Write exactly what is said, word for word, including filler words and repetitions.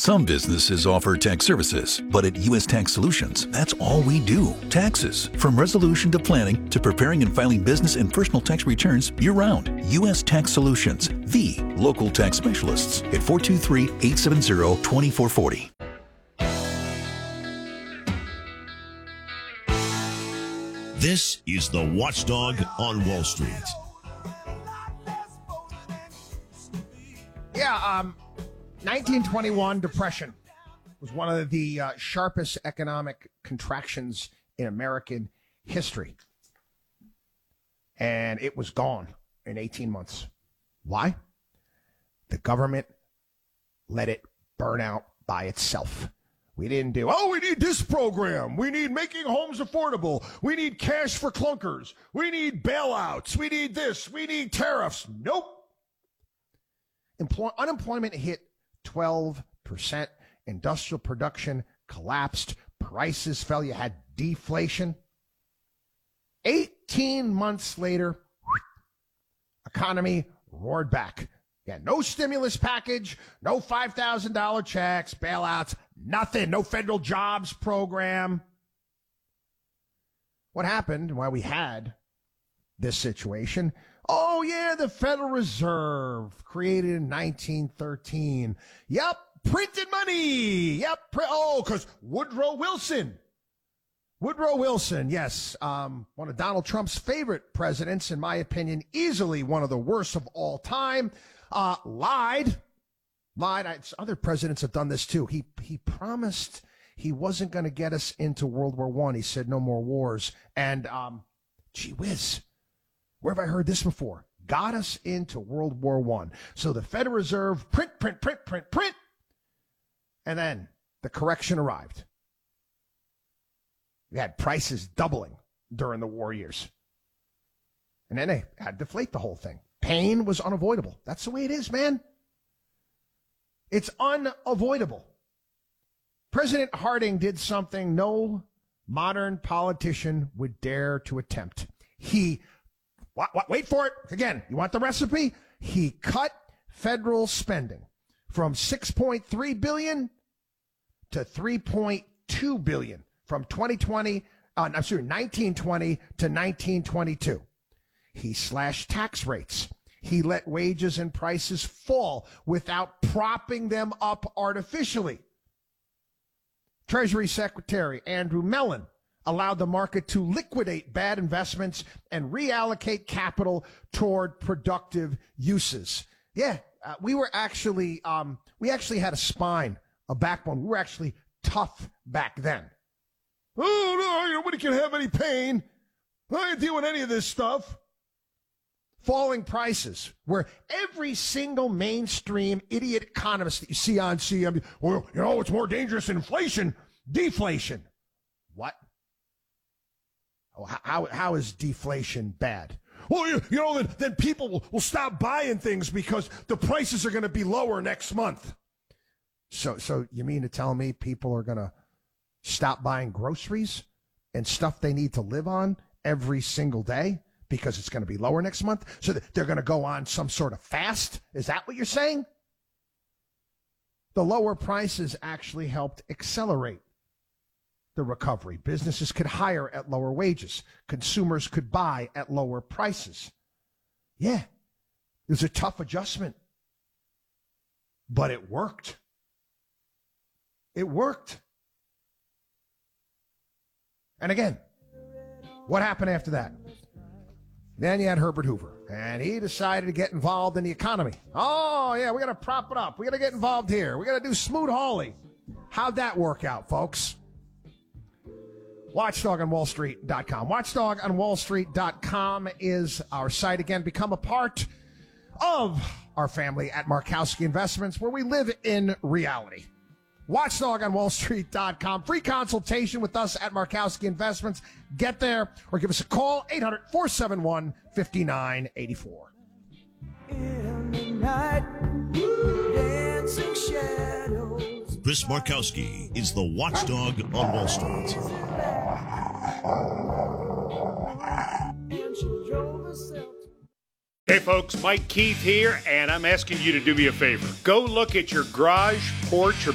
Some businesses offer tax services, but at U S Tax Solutions, that's all we do. Taxes. From resolution to planning to preparing and filing business and personal tax returns year-round. U S Tax Solutions, the local tax specialists at four two three, eight seven zero, two four four zero. This is the Watchdog on Wall Street. Yeah, um, nineteen twenty-one Depression was one of the uh, sharpest economic contractions in American history. And it was gone in eighteen months. Why? The government let it burn out by itself. We didn't do, oh, we need this program. We need making homes affordable. We need cash for clunkers. We need bailouts. We need this. We need tariffs. Nope. Employ- unemployment hit twelve percent. Industrial production collapsed. Prices fell. You had deflation. eighteen months later, economy roared back. Yeah, no stimulus package, no five thousand dollars checks, bailouts, nothing, no federal jobs program. What happened, why we had this situation? Oh, yeah, the Federal Reserve, created in nineteen thirteen. Yep, printed money. Yep, pr- oh, because Woodrow Wilson. Woodrow Wilson, yes, um, one of Donald Trump's favorite presidents, in my opinion, easily one of the worst of all time. Uh, lied, lied. I, other presidents have done this too. He he promised he wasn't going to get us into World War One. He said no more wars. And um, gee whiz, where have I heard this before? Got us into World War One. So the Federal Reserve print, print, print, print, print, and then the correction arrived. We had prices doubling during the war years, and then they had to deflate the whole thing. Pain was unavoidable. That's the way it is, man. It's unavoidable. President Harding did something no modern politician would dare to attempt. He, what, what, wait for it. Again, you want the recipe? He cut federal spending from six point three billion dollars to three point two billion dollars from twenty twenty, uh, I'm sorry, nineteen twenty to nineteen twenty-two. He slashed tax rates. He let wages and prices fall without propping them up artificially. Treasury Secretary Andrew Mellon allowed the market to liquidate bad investments and reallocate capital toward productive uses. Yeah, uh, we were actually, um, we actually had a spine, a backbone. We were actually tough back then. Oh, no, nobody can have any pain. I ain't dealing with any of this stuff. Falling prices, where every single mainstream idiot economist that you see on C N B C, well, you know, it's more dangerous than inflation, deflation. What? Oh, how, how is deflation bad? Well, you, you know, then, then people will, will stop buying things because the prices are going to be lower next month. So, so you mean to tell me people are going to stop buying groceries and stuff they need to live on every single day because it's going to be lower next month? So they're going to go on some sort of fast? Is that what you're saying? The lower prices actually helped accelerate the recovery. Businesses could hire at lower wages. Consumers could buy at lower prices. Yeah, it was a tough adjustment, but it worked. It worked. And again, what happened after that? Then you had Herbert Hoover, and he decided to get involved in the economy. Oh, yeah, we got to prop it up. We got to get involved here. We got to do Smoot-Hawley. How'd that work out, folks? watchdog on wall street dot com. watchdog on wall street dot com is our site. Again, become a part of our family at Markowski Investments, where we live in reality. watchdog on wall street dot com. Free consultation with us at Markowski Investments. Get there or give us a call, eight hundred, four seven one, five nine eight four. In the night, dancing shadows. Chris Markowski is the Watchdog on Wall Street. And she drove herself. Hey folks, Mike Keith here, and I'm asking you to do me a favor. Go look at your garage, porch, or